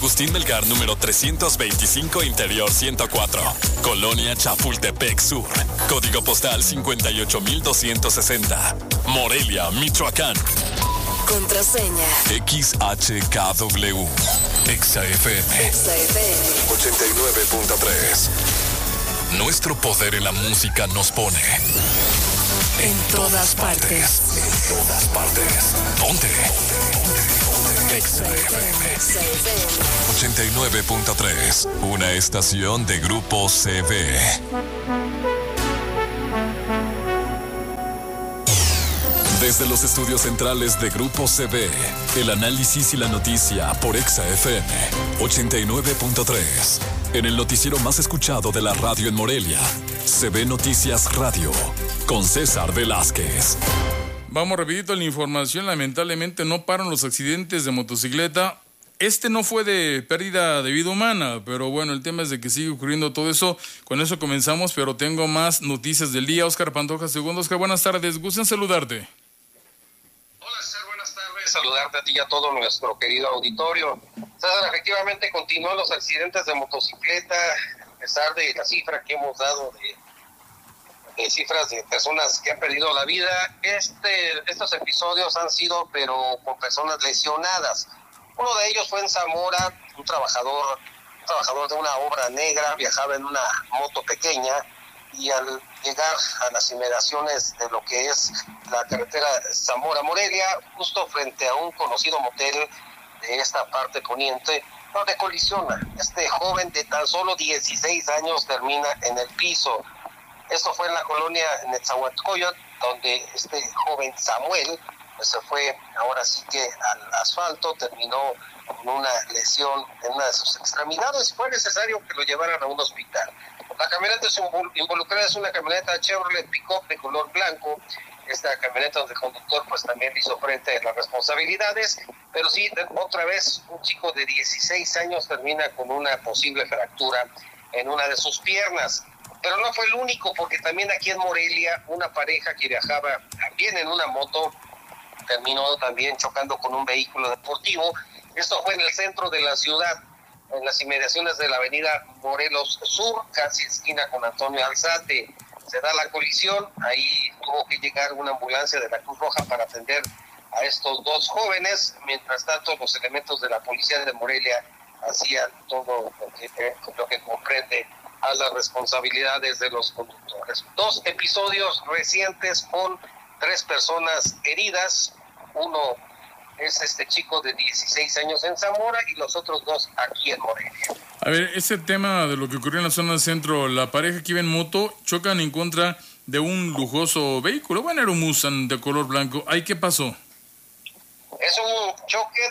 Agustín Melgar, número 325, Interior 104. Colonia Chapultepec Sur. Código postal 58260. Morelia, Michoacán. Contraseña. XHKW. XFM. 89.3. Nuestro poder en la música nos pone en todas partes. En todas partes. ¿Dónde? XFM 89.3. Una estación de Grupo CV. Desde los estudios centrales de Grupo CV, el análisis y la noticia por XFM 89.3. En el noticiero más escuchado de la radio en Morelia, CV Noticias Radio, con César Velázquez. Vamos rapidito a la información. Lamentablemente no paran los accidentes de motocicleta. Este no fue de pérdida de vida humana, pero bueno, el tema es de que sigue ocurriendo todo eso. Con eso comenzamos, pero tengo más noticias del día. Óscar Pantoja, segundo. Óscar, buenas tardes. Gusto en saludarte. Hola, César, buenas tardes. Saludarte a ti y a todo nuestro querido auditorio. César, efectivamente continúan los accidentes de motocicleta, a pesar de la cifra que hemos dado de cifras de personas que han perdido la vida. Estos episodios han sido, pero con personas lesionadas. Uno de ellos fue en Zamora, un trabajador de una obra negra, viajaba en una moto pequeña y al llegar a las inmediaciones de lo que es la carretera Zamora-Morelia, justo frente a un conocido motel de esta parte poniente, donde colisiona. Este joven de tan solo 16 años termina en el piso. Esto fue en la colonia Netzahualcoyotl, donde este joven Samuel se fue ahora sí que al asfalto, terminó con una lesión en una de sus extremidades. Fue necesario que lo llevaran a un hospital. La camioneta involucrada es una camioneta Chevrolet Pick-up de color blanco. Esta camioneta donde el conductor pues también hizo frente a las responsabilidades, pero sí, otra vez un chico de 16 años termina con una posible fractura en una de sus piernas. Pero no fue el único, porque también aquí en Morelia una pareja que viajaba también en una moto terminó también chocando con un vehículo deportivo. Esto fue en el centro de la ciudad, en las inmediaciones de la avenida Morelos Sur, casi esquina con Antonio Alzate. Se da la colisión, ahí tuvo que llegar una ambulancia de la Cruz Roja para atender a estos dos jóvenes. Mientras tanto, los elementos de la policía de Morelia hacían todo lo que comprende a las responsabilidades de los conductores. Dos episodios recientes con 3 personas heridas. Uno es este chico de 16 años en Zamora y los otros 2 aquí en Morelia. A ver, ese tema de lo que ocurrió en la zona centro, la pareja que iba en moto chocan en contra de un lujoso vehículo. Bueno, era un Mustang de color blanco. ¿Ahí qué pasó? Es un choque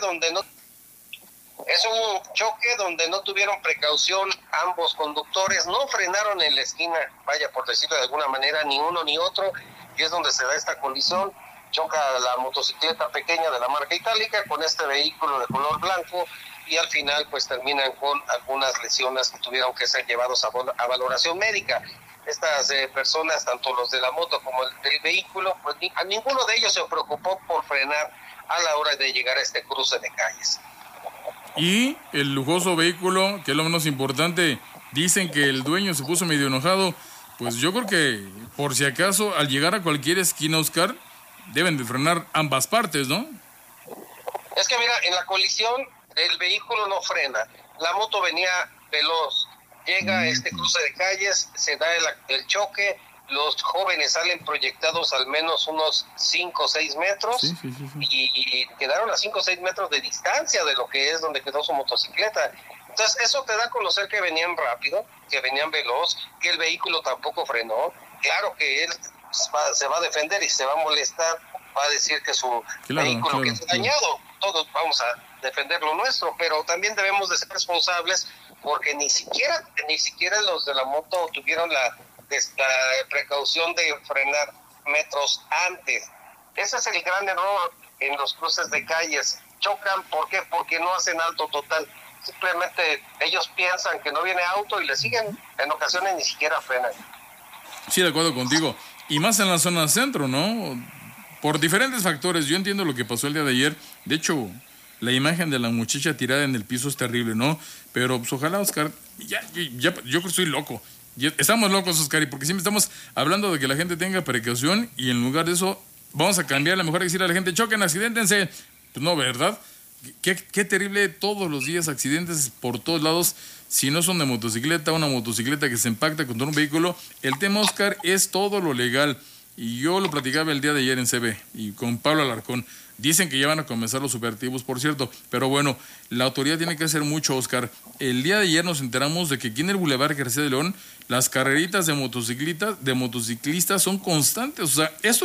donde no tuvieron precaución ambos conductores, no frenaron en la esquina, vaya, por decirlo de alguna manera, ni uno ni otro, y es donde se da esta colisión. Choca la motocicleta pequeña de la marca itálica con este vehículo de color blanco y al final pues terminan con algunas lesiones que tuvieron que ser llevados a valoración médica. Estas personas, tanto los de la moto como el del vehículo, pues a ninguno de ellos se preocupó por frenar a la hora de llegar a este cruce de calles. Y el lujoso vehículo, que es lo menos importante, dicen que el dueño se puso medio enojado. Pues yo creo que, por si acaso, al llegar a cualquier esquina, Oscar, deben de frenar ambas partes, ¿no? Es que mira, en la colisión el vehículo no frena, la moto venía veloz, llega a este cruce de calles, se da el choque, los jóvenes salen proyectados al menos unos 5 o 6 metros, sí. Y quedaron a 5 o 6 metros de distancia de lo que es donde quedó su motocicleta. Entonces eso te da a conocer que venían rápido, que venían veloz, que el vehículo tampoco frenó. Claro que él se va a defender y se va a molestar, va a decir que su vehículo quedó dañado. Todos vamos a defender lo nuestro, pero también debemos de ser responsables porque ni siquiera los de la moto tuvieron la precaución de frenar metros antes. Ese es el gran error en los cruces de calles. Chocan, ¿por qué? Porque no hacen alto total. Simplemente ellos piensan que no viene auto y le siguen. En ocasiones ni siquiera frenan. Sí, de acuerdo contigo. Y más en la zona centro, ¿no? Por diferentes factores. Yo entiendo lo que pasó el día de ayer. De hecho, la imagen de la muchacha tirada en el piso es terrible, ¿no? Pero pues ojalá, Oscar, yo creo que estoy loco. Estamos locos, Oscar, porque siempre estamos hablando de que la gente tenga precaución y en lugar de eso vamos a cambiar, a lo mejor decirle a la gente, choquen, accidéntense. Pues no, ¿verdad? Qué terrible, todos los días accidentes por todos lados. Si no son de motocicleta, una motocicleta que se impacta contra un vehículo. El tema, Oscar, es todo lo legal. Y yo lo platicaba el día de ayer en CB y con Pablo Alarcón. Dicen que ya van a comenzar los operativos, por cierto. Pero bueno, la autoridad tiene que hacer mucho, Oscar. El día de ayer nos enteramos de que aquí en el Boulevard García de León, las carreritas de motociclistas son constantes. O sea, esto